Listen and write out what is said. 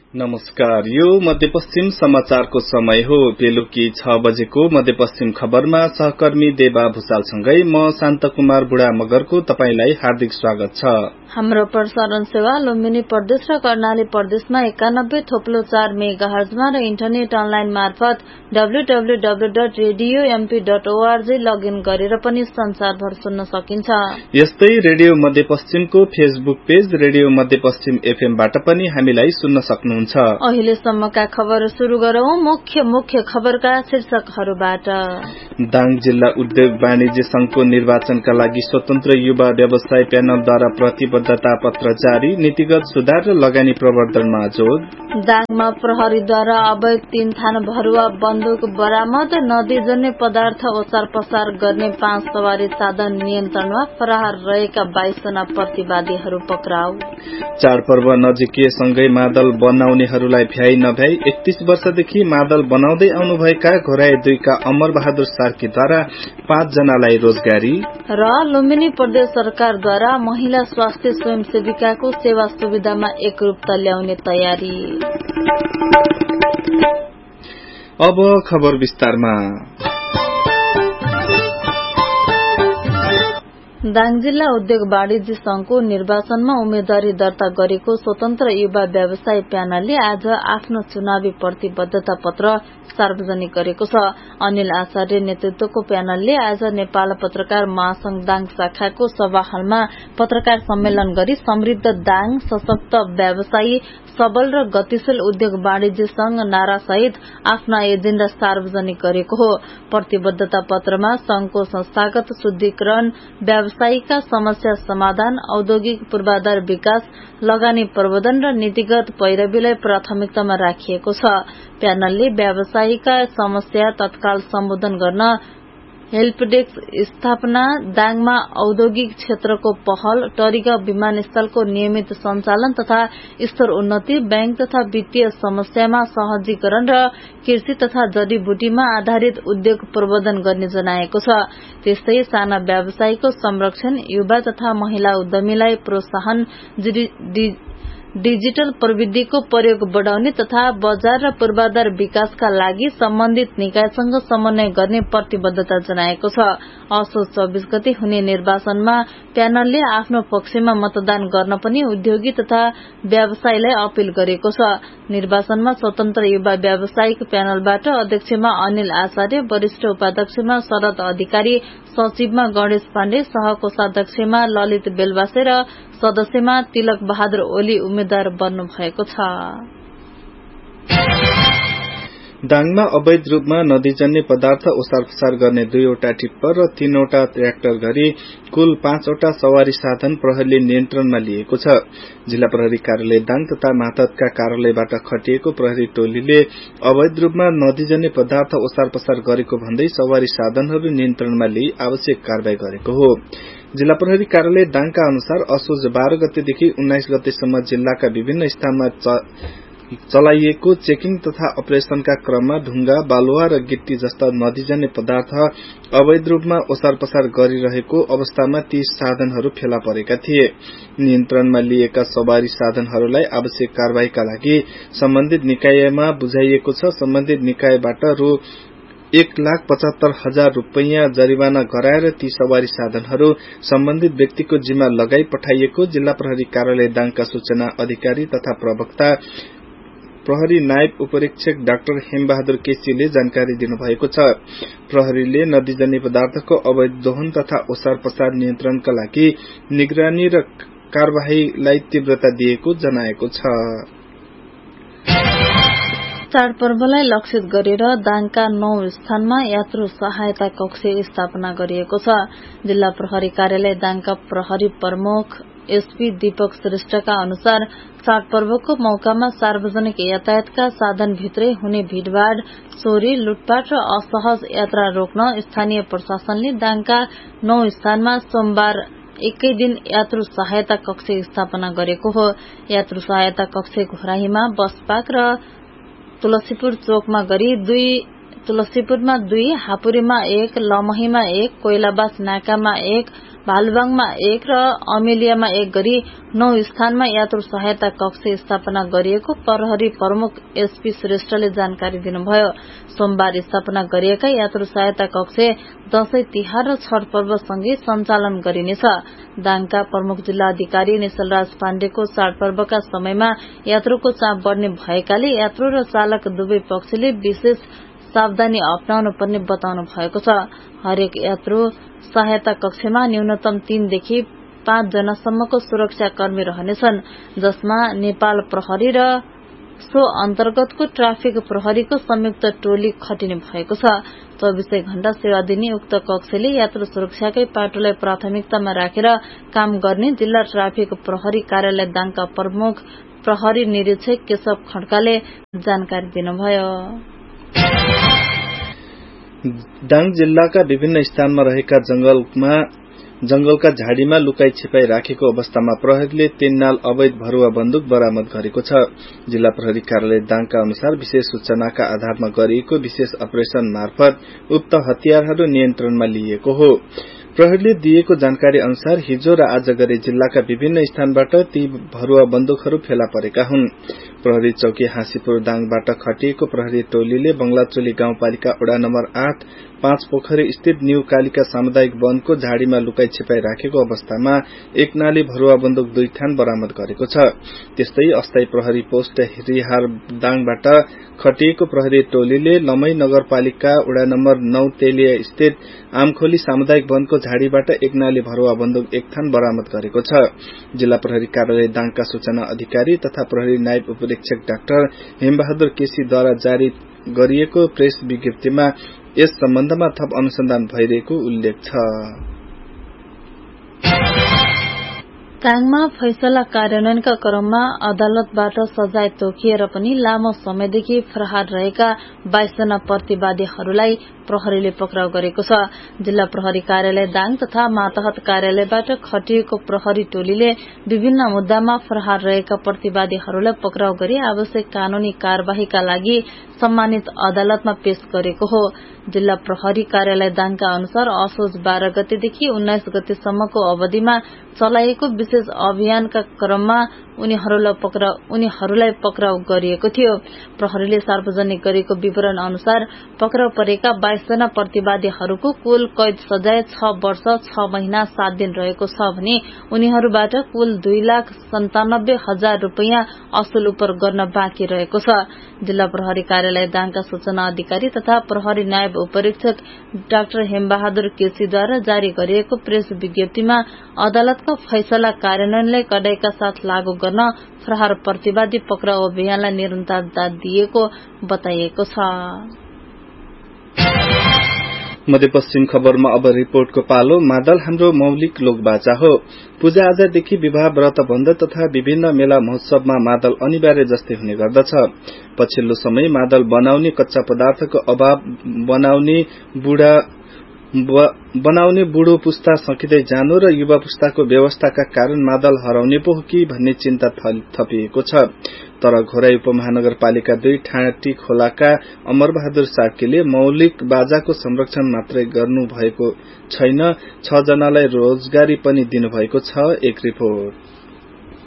नमस्कार, यो मध्यपश्चिम समाचारको समय हो। बेलुकी 6 बजेको मध्यपश्चिम खबरमा सहकर्मी देवा भूषालसँगै म शान्त कुमार बुढा मगरको तपाईंलाई हार्दिक स्वागत छ। हाम्रो प्रसारण सेवा लुम्बिनी प्रदेश र कर्णाली प्रदेशमा 91.4 मेगाहर्जमा र इन्टरनेट अनलाइन मार्फत www.radiomp.org लगइन गरेर पनि संसारभर सुन्न सकिन्छ। यस्तै रेडियो मध्यपश्चिमको फेसबुक पेज रेडियो मध्यपश्चिम एफएमबाट पनि हामीलाई सुन्न सक्नुहुन्छ। अहिलेसम्मका खबर शुरू गरौं। मुख्य खबरका शीर्षकहरूबाट। दाङ जिल्ला उद्योग वाणिज्य संघको निर्वाचनका लागि स्वतन्त्र युवा व्यवसाय प्यानलद्वारा प्रतिबद्धता पत्र जारी, नीतिगत सुधार र लगानी प्रवर्धनमा जोड। दाङमा प्रहरीद्वारा अवैध 3 थान भरुवा बन्दुक बरामद, नदीजन्य पदार्थ ओसार पसार गर्ने 5 सवारी साधन नियन्त्रणमा, फरार रहेका 22 जना प्रतिवादीहरू पक्राउ। चाडपर्व नजिकिए सँगै मादल बनाउनेहरूलाई भ्याइ नभ्याइ 31 वर्षदेखि मादल बनाउँदै आउनुभएका घोराई 2 का अमर बहादुर सार्कीद्वारा 5 जनालाई रोजगारी। र लुम्बिनी प्रदेश सरकारद्वारा महिला स्वास्थ्य स्वयंसेविकाको सेवा सुविधामा एकरूपता ल्याउने तयारी। अब खबर विस्तारमा। दाङ जिल्ला उद्योग वाणिज्य संघको निर्वाचनमा उम्मेद्वारी दर्ता गरेको स्वतन्त्र युवा व्यवसाय प्यानलले आज आफ्नो चुनावी प्रतिबद्धता पत्र सार्वजनिक गरेको छ। अनिल आचार्य नेतृत्वको प्यानलले आज नेपाल पत्रकार महासंघ दाङ शाखाको सभाहालमा पत्रकार सम्मेलन गरी समृद्ध दाङ, सशक्त व्यवसायी, सबल र गतिशील उद्योग वाणिज्य संघ नारासहित आफ्ना एजेण्डा सार्वजनिक गरेको हो। प्रतिबद्धता पत्रमा संघको संस्थागत शुद्धिकरण, व्यवसायीका समस्या समाधान, औद्योगिक पूर्वाधार विकास, लगानी प्रवर्धन र नीतिगत पैरवीलाई प्राथमिकतामा राखिएको छ। प्यानलले व्यवसायीका समस्या तत्काल सम्बोधन गर्न हेल्प डेस्क स्थापना, दाङमा औद्योगिक क्षेत्रको पहल, टरीगा विमानस्थलको नियमित सञ्चालन तथा स्तर उन्नति, बैंक तथा वित्तीय समस्यामा सहजीकरण र कृषि तथा जडीबुटीमा आधारित उद्योग प्रवर्धन गर्ने जनाएको छ। त्यस्तै साना व्यवसायीको संरक्षण, युवा तथा महिला उद्यमीलाई प्रोत्साहन, डिजिटल प्रविधिको प्रयोग बढ़ाउने तथा बजार र पूर्वाधार विकासका लागि सम्बन्धित निकायसँग समन्वय गर्ने प्रतिबद्धता जनाएको छ। असोज 24 गते हुने निर्वाचनमा प्यानलले आफ्नो पक्षमा मतदान गर्न पनि उद्योगी तथा व्यवसायीलाई अपील गरेको छ। निर्वाचनमा स्वतन्त्र युवा व्यावसायिक प्यानलबाट अध्यक्षमा अनिल आचार्य, वरिष्ठ उपाध्यक्षमा शरद अधिकारी, सचिवमा गणेश पाण्डे, सहकोषाध्यक्षमा ललित बेलवासे र सदस्यमा तिलक बहादुर ओली उम्मेद्वार बन्नु भएको छ। दाङमा अवैध रूपमा नदीजन्य पदार्थ ओसार पसार गर्ने 2 वटा टिप्पर र 3 वटा ट्र्याक्टर गरी कुल 5 वटा सवारी साधन प्रहरीले नियन्त्रणमा लिएको छ। जिल्ला प्रहरी कार्यालय दाङ तथा मातहतका कार्यालयबाट खटिएको प्रहरी टोलीले अवैध रूपमा नदीजन्य पदार्थ ओसार पसार गरेको भन्दै सवारी साधनहरू नियन्त्रणमा लिई आवश्यक कारवाही गरेको हो। जिल्ला प्रहरी कार्यालय दाङका अनुसार असोज 12 गतेदेखि 19 गतेसम्म जिल्लाका विभिन्न स्थानमा चलाइएको चेकिङ तथा अपरेशनका क्रममा ढुंगा, बालुवा र गिट्टी जस्ता नदीजन्य पदार्थ अवैध रूपमा ओसार पसार गरिरहेको अवस्थामा ती साधनहरू फेला परेका थिए। नियन्त्रणमा लिएका सवारी साधनहरूलाई आवश्यक कारवाहीका लागि सम्बन्धित निकायमा बुझाइएको छ। सम्बन्धित निकायबाट रु 1,75,000 रूपैयाँ जरिवाना गराएर ती सवारी साधनहरू सम्बन्धित व्यक्तिको जिम्मा लगाई पठाइएको जिल्ला प्रहरी कार्यालय दाङका सूचना अधिकारी तथा प्रवक्ता प्रहरी नायब उपरीक्षक डाक्टर हेमबहादुर केसीले जानकारी दिनुभएको छ। प्रहरीले नदीजन्य पदार्थको अवैध दोहन तथा ओसार पसार नियन्त्रणका लागि निगरानी र कार्यवाहीलाई तीव्रता दिएको जनाएको छ। चाडपर्वलाई लक्षित गरेर दाङका 9 स्थानमा यात्रु सहायता कक्ष स्थापना गरिएको छ। जिल्ला प्रहरी कार्यालय दाङका प्रहरी प्रमुख एसपी दीपक श्रेष्ठका अनुसार चाडपर्वको मौकामा सार्वजनिक यातायातका साधनभित्रै हुने भीड़भाड़, चोरी, लुटपाट र असहज यात्रा रोक्न स्थानीय प्रशासनले दाङका 9 स्थानमा सोमबार एकै दिन यात्रु सहायता कक्ष स्थापना गरेको हो। यात्रु सहायता कक्ष घोराहीमा बस पार्क र तुलसीपुर चोकमा गरी 2, तुलसीपुरमा 2, हापुरीमा 1, लमहीमा 1, कोइलाबास नाकामा 1, भालुबाङमा 1 र अमेलियामा 1 गरी 9 स्थानमा यात्रु सहायता कक्ष स्थापना गरिएको प्रहरी प्रमुख एसपी श्रेष्ठले जानकारी दिनुभयो। सोमबार स्थापना गरिएका यात्रु सहायता कक्ष दशैं तिहार र छठ पर्वसँगै सञ्चालन गरिनेछ। दाङका प्रमुख जिल्ला अधिकारी निश्चलराज पाण्डेको चाडपर्वका समयमा यात्रुको चाप बढ़ने भएकाले यात्रु र चालक दुवै पक्षले विशेष सावधानी अपनाउनु पर्ने बताउनु भएको छ। हरेक यात्रु सहायता कक्षमा न्यूनतम 3 देखि 5 जनासम्मको सुरक्षाकर्मी रहनेछन्, जसमा नेपाल प्रहरी र सो अन्तर्गतको ट्राफिक प्रहरीको संयुक्त टोली खटिने भएको छ। 24 घण्टा सेवा दिने उक्त कक्षले यात्रु सुरक्षाकै पाटोलाई प्राथमिकतामा राखेर काम गर्ने जिल्ला ट्राफिक प्रहरी कार्यालय दाङका प्रमुख प्रहरी निरीक्षक केशव खड्काले जानकारी दिनुभयो। दाङ जिल्लाका विभिन्न स्थानमा रहेका जंगलका झाडीमा लुकाई छिपाई राखेको अवस्थामा प्रहरीले 3 नाल अवैध भरुवा बन्दुक बरामद गरेको छ। जिल्ला प्रहरी कार्यालय दाङका अनुसार विशेष सूचनाका आधारमा गरिएको विशेष अपरेशन मार्फत उक्त हतियारहरू नियन्त्रणमा लिएको हो। प्रहरीले दिएको जानकारी अनुसार हिजो र आज गरी जिल्लाका विभिन्न स्थानबाट ती भरुवा बन्दुकहरू फेला परेका हुन्। प्रहरी चौकी हाँसीपुर दाङबाट खटिएको प्रहरी टोलीले बंगलाचोली गाउँपालिका वडा नम्बर 8 5 पोखरी स्थित न्यू कालिका सामुदायिक वनको झाडीमा लुकाई छिपाई राखेको अवस्थामा 1 नाली भरुवा बन्दुक 2 थान बरामद गरेको छ। त्यस्तै अस्थायी प्रहरी पोस्ट रिहार दाङबाट खटिएको प्रहरी टोलीले लमई नगरपालिका वडा नम्बर 9 तेलिया स्थित आमखोली सामुदायिक वनको झाडीबाट 1 नाली भरुवा बन्दुक 1 थान बरामद गरेको छ। जिल्ला प्रहरी कार्यालय दाङका सूचना अधिकारी तथा प्रहरी नायब उपरीक्षक डाक्टर हेमबहादुर केसीद्वारा जारी गरिएको प्रेस विज्ञप्तिमा यस सम्बन्धमा थप अनुसन्धान भइरहेको उल्लेख छ। दाङमा फैसला कार्यान्वयनका क्रममा अदालतबाट सजाय तोकिएर पनि लामो समयदेखि फरार रहेका 22 जना प्रतिवादीहरूलाई प्रहरीले पक्राउ गरेको छ। जिल्ला प्रहरी कार्यालय दाङ तथा मातहत कार्यालयबाट खटिएको प्रहरी टोलीले विभिन्न मुद्दामा फरार रहेका प्रतिवादीहरूलाई पक्राउ गरी आवश्यक कानूनी कार्यवाहीका लागि सम्मानित अदालतमा पेश गरेको हो। जिल्ला प्रहरी कार्यालय दाङका अनुसार असोज 12 गतेदेखि 19 गतेसम्मको अवधिमा चलाइएको विशेष अभियानका क्रममा उनीहरूलाई पक्राउ गरिएको थियो। प्रहरीले सार्वजनिक गरेको विवरण अनुसार पक्राउ परेका 22 जना प्रतिवादीहरूको कुल कैद सजाय 6 वर्ष 6 महिना 7 दिन रहेको छ भने उनीहरूबाट कुल 2,97,000 रूपैयाँ असुल उपर गर्न बाँकी रहेको छ। जिल्ला प्रहरी कार्यालय दाङका सूचना अधिकारी तथा प्रहरी नायब उपरीक्षक डाक्टर हेमबहादुर केसीद्वारा जारी गरिएको प्रेस विज्ञप्तिमा अदालतको फैसला कार्यान्वयनलाई कडाइका साथ लागू गर्न फरार प्रतिवादी पक्राउ अभियानलाई निरन्तरता दिएको बताइएको छ। मध्यपश्चिम खबरमा अब रिपोर्टको पालो। मादल हाम्रो मौलिक लोकबाचा हो। पूजा आजादेखि विवाह व्रत बन्ध तथा विभिन्न मेला महोत्सवमा मादल अनिवार्य जस्तै हुने गर्दछ। पछिल्लो समय मादल बनाउने कच्चा पदार्थको अभाव बनाउने बुढो पुस्ता सकिँदै जानु र युवा पुस्ताको व्यवस्थाका कारण मादल हराउने पो हो कि भन्ने चिन्ता थपिएको छ। तर घोराई उपमहानगरपालिका 2 ठाँटी खोलाका अमरबहादुर सार्कीले मौलिक बाजाको संरक्षण मात्रै गर्नु भएको छैन, 6 जनालाई रोजगारी पनि दिनुभएको छ। एक रिपोर्ट।